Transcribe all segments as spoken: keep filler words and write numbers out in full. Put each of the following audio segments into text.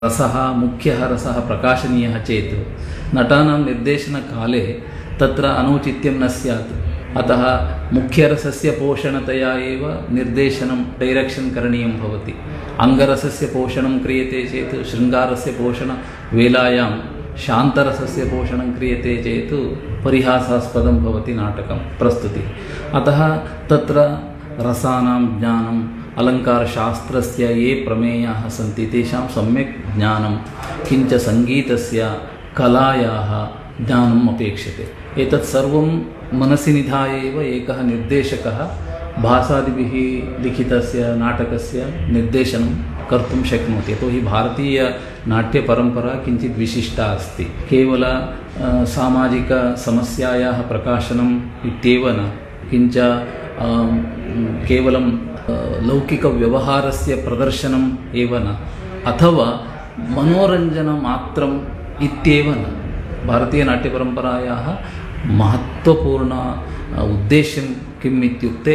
रसः मुख्यः रसः प्रकाशनीयः चेत् नटानां निर्देशनकाले तत्र अनौचित्यं न स्यात्। अतः मुख्यरसस्य पोषणतया एव निर्देशनं डैरेक्षन् करणीयं भवति। अङ्गरसस्य पोषणं क्रियते चेत् शृङ्गारस्य पोषणवेलायां शान्तरसस्य पोषणं क्रियते चेत् परिहासास्पदं भवति नाटकं प्रस्तुतिः। अतः तत्र रसानां ज्ञानम् अलङ्कारशास्त्रस्य ये प्रमेयाः सन्ति तेषां सम्यक् ज्ञानं, किञ्च सङ्गीतस्य कलायाः ज्ञानम् अपेक्षते। एतत् सर्वं मनसि निधाय एव एकः निर्देशकः भासादिभिः लिखितस्य नाटकस्य निर्देशनं कर्तुं शक्नोति। यतोहि भारतीयनाट्यपरम्परा किञ्चित् विशिष्टा अस्ति। केवल सामाजिकसमस्यायाः प्रकाशनम् इत्येव न, किञ्च केवलं लौकिकव्यवहारस्य प्रदर्शनम् एव न, अथवा मनोरञ्जनमात्रम् इत्येव न। भारतीयनाट्यपरम्परायाः महत्त्वपूर्ण उद्देश्यं किम् इत्युक्ते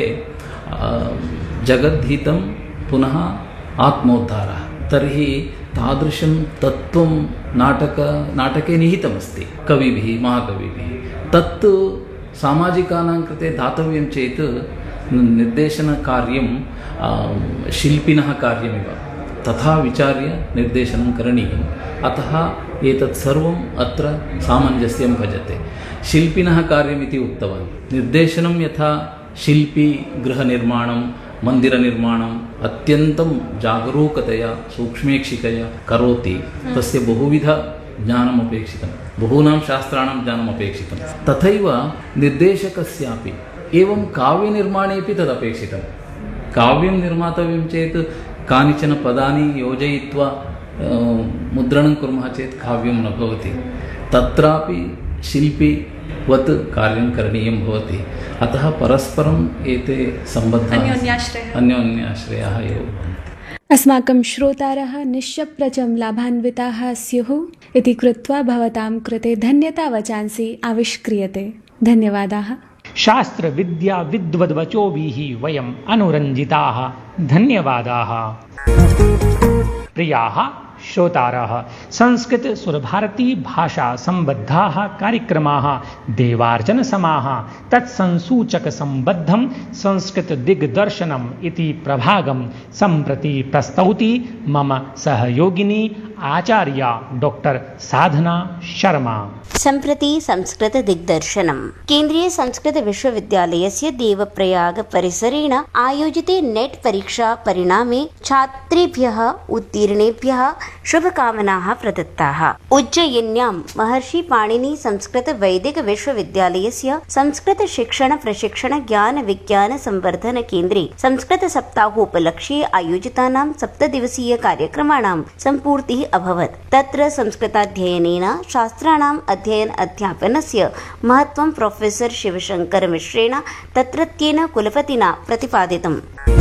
जगद्धितं पुनः आत्मोद्धारः। तर्हि तादृशं तत्त्वं नाटक नाटके निहितमस्ति कविभिः, महाकविभिः। तत्तु सामाजिकानां कृते दातव्यं चेत् निर्देशनकार्यं शिल्पिनः कार्यमिव, तथा विचार्य निर्देशनं करणीयम्। अतः एतत् सर्वम् अत्र सामञ्जस्यं भजते। शिल्पिनः कार्यमिति उक्तवान्। निर्देशनं यथा शिल्पी गृहनिर्माणं, मन्दिरनिर्माणम् अत्यन्तं जागरूकतया सूक्ष्मेक्षिकया करोति, तस्य बहुविध ज्ञानम् अपेक्षितं, बहूनां शास्त्राणां ज्ञानम् अपेक्षितं। तथैव निर्देशकस्यापि एवं काव्यनिर्माणेपि तदपेक्षितं। काव्यं निर्मातव्यं चेत् कानिचन पदानि योजयित्वा मुद्रणं कुर्मः चेत् काव्यं न भवति। तत्रापि शिल्पिवत् कार्यं करणीयं भवति। अतः परस्परम् एते सम्बद्धाः अन्योन्याश्रयाः एव भवन्ति। अस्माकं श्रोतारः निश्शप्रचं लाभान्विताः स्युः इति कृत्वा भवतां कृते धन्यतावचांसि आविष्क्रियते। धन्यवादाः। शास्त्र विद्या विद्वद्वचोभिः वयम् अनुरञ्जिताः। धन्यवादाः। प्रियाः श्रोतारः, संस्कृत सुरभारती भाषा सम्बद्धाः कार्यक्रमाः देवार्चनसमाः तत्संसूचक सम्बद्धं संस्कृत दिग्दर्शनम् इति प्रभागं सम्प्रति प्रस्तौति मम सहयोगिनी आचार्या डॉक्टर साधना शर्मा। सम्प्रति संस्कृत दिग्दर्शनम् केन्द्रीय संस्कृत विश्वविद्यालयस्य देवप्रयाग परिसरेण आयोजिते नेट् परीक्षा परिणामे छात्रेभ्यः उत्तीर्णेभ्यः शुभकामनाः प्रदत्ताः। उज्जयिन्यां महर्षि पाणिनि संस्कृत वैदिक विश्वविद्यालयस्य संस्कृत शिक्षण प्रशिक्षण ज्ञान विज्ञान संवर्धन केन्द्रे संस्कृत सप्ताहोपलक्ष्ये आयोजितानां सप्तदिवसीय कार्यक्रमाणां सम्पूर्तिः अभवत्। तत्र संस्कृताध्ययनेन शास्त्राणाम् अध्ययन अध्यापनस्य महत्त्वं प्रोफेसर शिवशंकर मिश्रेण तत्रत्येन कुलपतिना प्रतिपादितम्।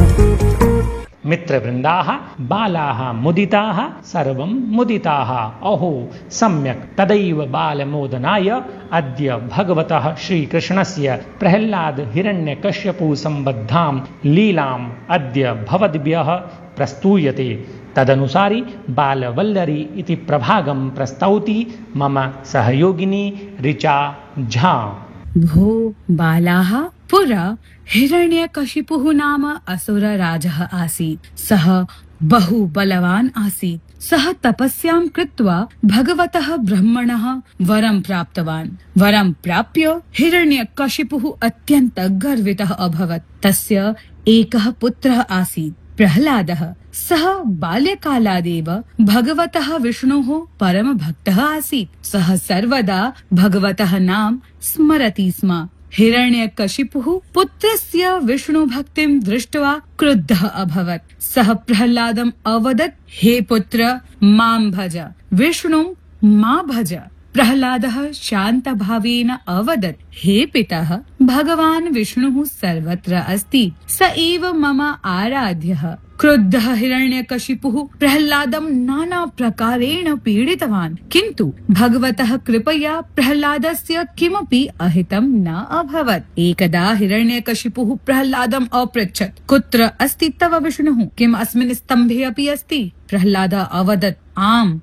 मित्रवृन्दाः, बालाः मुदिताः, सर्वं मुदिताः। अहो सम्यक्। तदैव बालमोदनाय अद्य भगवतः श्रीकृष्णस्य प्रह्लाद हिरण्यकश्यपु सम्बद्धां लीलाम् अद्य भवद्भ्यः प्रस्तूयते। तदनुसारि बालवल्लरी इति प्रभागं प्रस्तौति मम सहयोगिनी ऋचा झा। भो बालाः, पुरा हिरण्यकशिपुः नाम असुरराजः आसीत्। सः बहु बलवान् आसीत्। सः तपस्यां कृत्वा भगवतः ब्रह्मणः वरं प्राप्तवान्। वरं प्राप्य हिरण्यकशिपुः अत्यन्तं गर्वितः अभवत्। तस्य एकः पुत्रः आसीत्, प्रह्लादः। सः बाल्यकालादेव भगवतः विष्णोः परमभक्तः आसीत्। सः सर्वदा भगवतः नाम स्मरति स्म। हिरण्यकशिपुः पुत्रस्य विष्णुभक्तिं दृष्ट्वा क्रुद्धः अभवत्। सः प्रह्लादम् अवदत्, हे पुत्र, मां भज, विष्णुं मा भज। प्रह्लादः शान्तभावेन अवदत्, हे पितः, भगवान् विष्णुः सर्वत्र अस्ति, स एव मम आराध्यः। क्रुद्धः हिरण्यकशिपुः प्रह्लादं नाना प्रकारेण पीडितवान्, किन्तु भगवतः कृपया प्रह्लादस्य किमपि अहितं न अभवत्। एकदा हिरण्यकशिपुः प्रह्लादम् अपृच्छत्, कुत्र अस्ति तव विष्णुः? किम् अस्मिन् स्तम्भे अपि अस्ति? प्रह्लादः अवदत्, आम्,